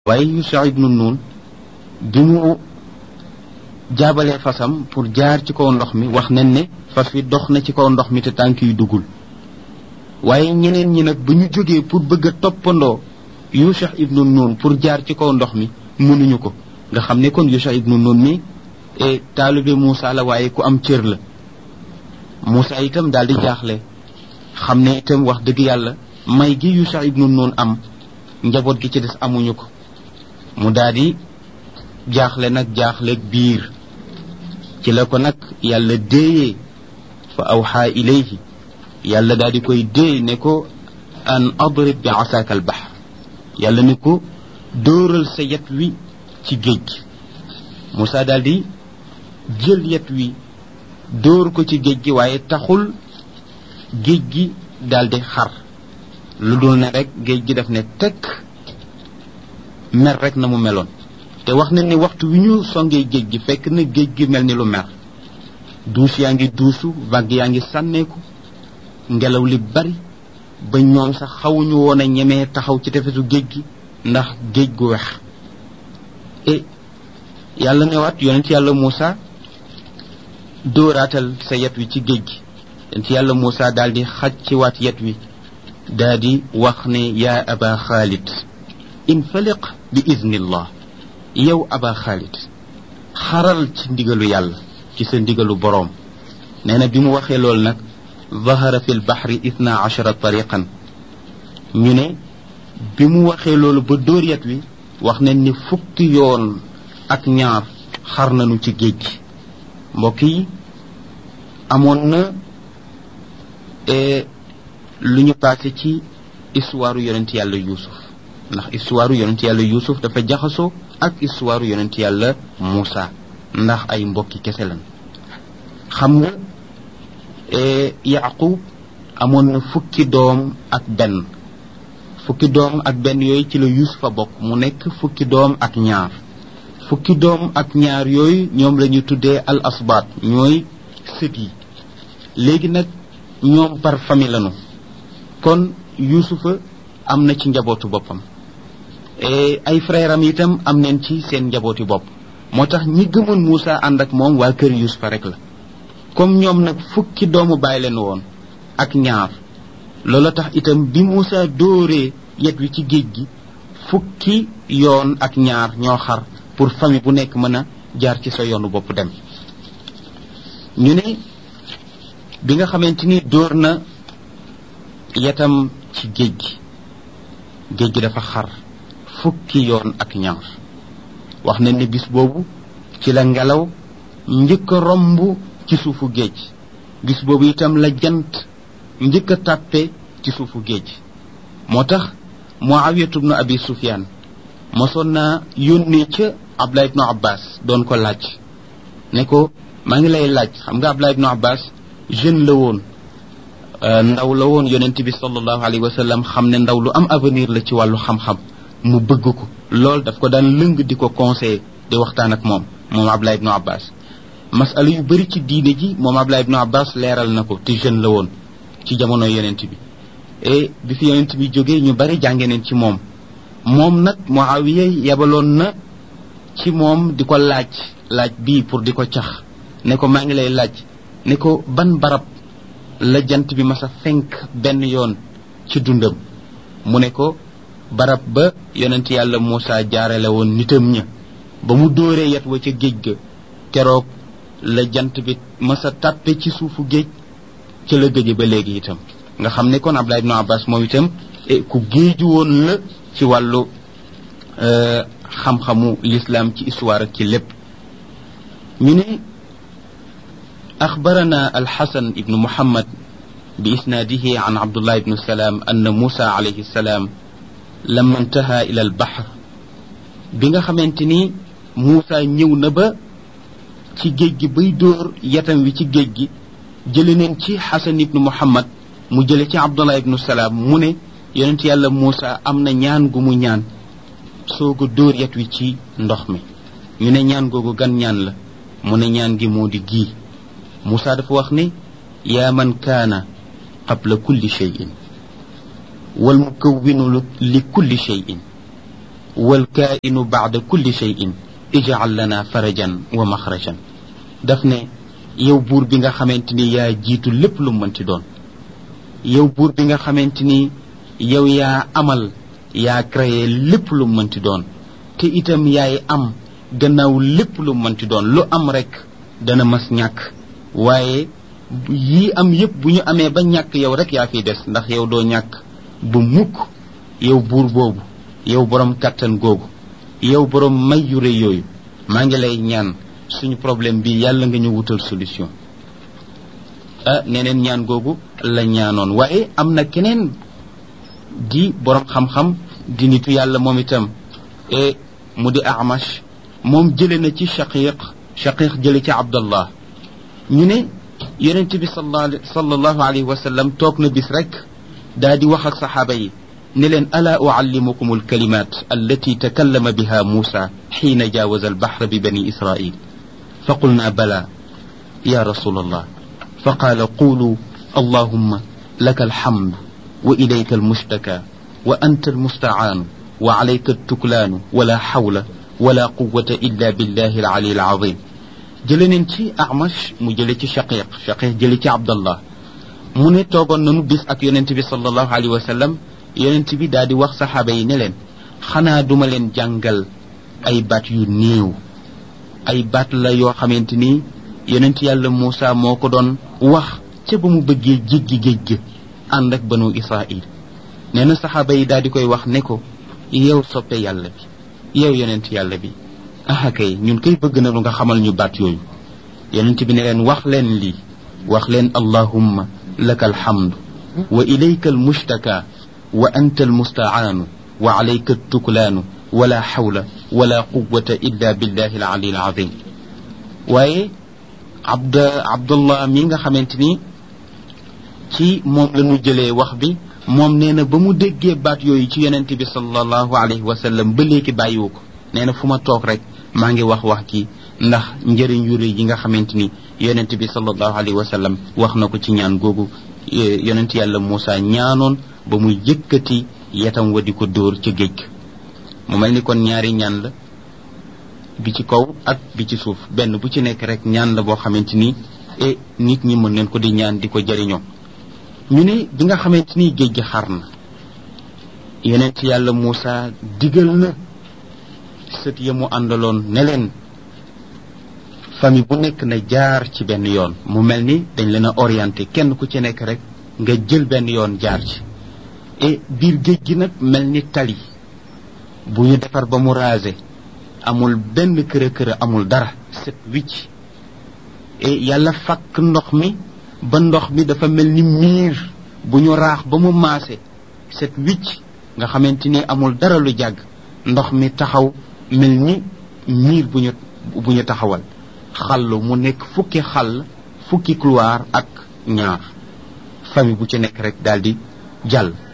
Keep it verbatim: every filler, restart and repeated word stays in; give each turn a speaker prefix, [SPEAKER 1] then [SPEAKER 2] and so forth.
[SPEAKER 1] waaye Yusha ibnu Nun bi mu jaabalee fasam pour jaar ci kaw ndox mi wax nañ ne fas wi dox na ci kaw ndox mi te tànk yu duggul waaye ñeneen ñi nag bu ñu jógee pour bëgg a toppandoo Yusha ibnu Nun pour jaar ci kaw ndox mi mënuñu ko nga xam ne kon Yusha ibnu Nun mi e taalibe Moussa la waaye ku am cër la Moussa itam daal di jaaxle xam ne itam wax dëgg yàlla may gi Yusha ibnu Nun am njaboot gi ci des amuñu ko mu daal di jaaxle nag jaaxle biir ci la ko nag yàlla déeyee fa awxaa ilayhi yàlla daal di koy déey ne ko an adrib bi asaaka al bahr yàlla ne ko dóoral sa yet wi ci géej gi Moussa daal di jël yet wi dóor ko ci géej gi waaye taxul géej gi daal di xar lu dul ne rek géej gi daf ne tekk mer rek na mu meloon te wax nañ ni waxtu wi ñu songee géej gi fekk na géej gi mel ni lu mer duus yaa ngi duusu vague yaa ngi sànneeku ngelaw li bari ba ñoom sax xawuñu woon a ñemee taxaw ci tefesu géej gi ndax géej gu wex e yàlla newaat yonent yàlla Moussa dóoraatal sa yet wi ci géej gi yonent yàlla Moussa daal di xaj ci waat yet wi daal di wax ne yaa aba xaalid infaliq bi iznillah yow aba xaalid xaral ci ndigalu yàlla ci sa ndigalu boroom nee na bi mu waxee loolu nag zahara fi lbaxri ithna achara tariqan ñu ne bi mu waxee loolu ba dóor yet wi wax nañ ni fukki yoon ak ñaar xar nañu ci géej gi mbokk yi amoon na lu ñu passé ci histoire yonent yàlla yuusuf ndax histoire yonent yàlla yuusuf dafa jaxasoo ak histoire yonent yàlla Moussa ndax ay mbokki kese lan xam nga Yaqub amoon na fukki doom ak benn fukki doom ak benn yooyu ci la Yuusufa bokk mu nekk fukki doom ak ñaar fukki doom ak ñaar yooyu ñoom la ñu tuddee al asbaat ñooy sët yi léegi nag ñoom par famille lañu kon Yuusufa am na ci njabootu boppam ay frère am itam am nañ ci seen njabooti bopp moo tax ñi gëmoon Moussa ànd ak moom waa kër Yuusufa rek la comme ñoom nag fukki doomu bàyyi leen woon ak ñaar loola tax itam bi Moussa dóoree yet wi ci géej gi fukki yoon ak ñaar ñoo xar pour famille bu nekk mën a jaar ci sa yoonu bopp dem ñu ne bi nga xamante ni dóor na yetam ci géej gi géej gi dafa xar fukki yoon ak ñaar wax nañ ne bis boobu ci la ngelaw njëkk a romb ci suufu géej bis boobu itam la jant njëkk a tàppe ci suufu géej moo tax Muawiyatu ibnu Abi Sufyaan mosoon naa yónnee ca Abdullah ibnu Abbas doon ko laaj ne ko maa ngi lay laaj xam nga Abdullah ibnu Abbas jeune la woon ndaw la woon yonent bi sallallahu alayhi wa sallam xam ne ndaw lu am avenir la ci wàllu xam-xam mu bëgg ko lool daf ko daan lëng di ko conseiller di waxtaan ak moom moom Abdullah ibnu Abbas masala yu bëri ci diine ji moom Abdullah ibnu Abbas leeral na ko te jeune la woon ci jamono yonent bi et bi fi yonent bi jógee ñu bëri jànge neen ci moom moom nag Muawiya yebaloon na ci moom di ko laaj laaj bii pour di ko cax ne ko maa ngi lay laaj ne ko ban barab la jant bi masa fenk benn yoon ci dundam mu ne ko barab ba yonent yàlla Moussa jaarale woon nitam ña ba mu dóoree yet wa ca géej ga keroog la jant bi masa tàppe ci suufu géej ca la gëje ba léegi itam nga xam ne kon Abdullah ibnu Abbas moom itam ku géeju woon la ci wàllu xam-xamu l'islam ci histoire ak ci lépp ñu ne axbarana alxasan ibnu muhammad bi isnaadihi an abdullah ibnu salaam anna Moussa alayhi salaam lamma intaha ila albahr bi nga xamante ni Moussa ñëw na ba ci géej gi bay dóor yatam wi ci géej gi jële neen ci xasan ibnu muhammad mu jële ci abdullah ibnu salaam mu ne yonent yàlla Moussa am na ñaan gu mu ñaan sooga dóor yat wi ci ndox mi ñu ne ñaan googu gan ñaan la mu ne ñaan gi moo di gii Moussa dafa wax ne yaa man kaana qabla kulli shay'in wal mukawwinu li kulli shay'in walkaa'inu ba'da kulli shay'in ij'al lana farajan wa maxrajan daf ne yow buur bi nga xamante ni yaa jiitu lépp lu mënti doon yow buur bi nga xamante ni yow yaa amal yaa créé lépp lu mënti doon te itam yaay am gannaaw lépp lu mënti doon lu am rek dana mas ñàkk waaye yii am yépp bu ñu amee ba ñàkk yow rek yaa fiy des ndax yow doo ñàkk bu mukk yow buur boobu yow borom kàttan googu yow borom may yu rëy yooyu maa ngi lay ñaan suñu problème bi yàlla nga ñu wutal solution ah neneen ñaan googu la ñaanoon waaye am na keneen di borom xam-xam di nitu yàlla moom itam e mu di Amash moom jële na ci Shaqiq Shaqiq jële ci Abdallah ñu ne yonent bi sallallahu alayhi wa sallam toog na bis rek daa di wax ak saxaaba yi ne leen alaa uallimukum alkalimat allati takallama biha Musa xiina jaawaza albaxra bi bani Israil fa qulna bala ya rasul allah fa qaala qulu allahumma laka alhamdu wa ilayka almushtaka wa anta almustacaanu wa alayka altuklaanu wala xawla wala quwata illa billahi alali alazim jële neen ci Amash mu jële ci Shaqiq Shaqiq jële ci Abdallah mu ne toogoon nanu bis ak yonent bi sallallahu alayhi wa sallam yonent bi daal di wax saxaaba yi ne leen xanaa duma leen jàngal ay baat yu néew ay baat la yoo xamante ni yonent yàlla Muusa moo ko doon wax ca ba mu bëggee jéggi géej gi ànd ak banu Israil nee na saxaaba yi daal di koy wax ne ko yow soppe yàlla bi yow yonent yàlla bi aha kay ñun kay bëgg na lu nga xamal ñu baat yooyu yonent bi ne leen wax leen lii wax leen allahumma laka alhamdu wa ilayka almushtaka wa anta almustacaanu wa alayka altuklaanu wala xawla wala quwata illa billahi alali alazim waaye abd abdullah mi nga xamante ni ci moom la ñu jëlee wax bi moom nee na ba mu déggee baat yooyu ci yonent bi sallallahu alayhi wa sallam ba léegi bàyyiwu ko nee na fu ma toog rek maa ngi wax wax ci ndax njëriñ yu rëy yi nga xamante ni yonent bi sallallahu alayhi wa sallam wax na ko ci ñaan googu yonent yàlla Muusa ñaanoon ba muy yëkkati yetam wa di ko dóor ca géej mu mel ni kon ñaari ñaan la bi ci kaw ak bi ci suuf benn bu ci nekk rek ñaan la boo xamante ni e nit ñi mën neen ko di ñaan di ko jëriñoo ñu ne bi nga xamante ni géej gi xar na yonent yàlla Muusa digal na sët ya mu àndaloon ne leen famille bu nekk na jaar ci benn yoon mu mel ni dañ leen a orienté kenn ku ci nekk rek nga jël benn yoon jaar ci et biir géej gi nag mel ni tali bu ñu defar ba mu rasé amul benn kër kër amul dara set wicc et yàlla fakk ndox mi ba ndox mi dafa mel ni miir bu ñu raax ba mu maase set wicc nga xamante ni amul dara lu jàgg ndox mi taxaw mel ni miir bu ñu bu ñu taxawal xallu mu nekk fukki xàll fukki couloir ak ñaar famille bu ci nekk rek daal di jàll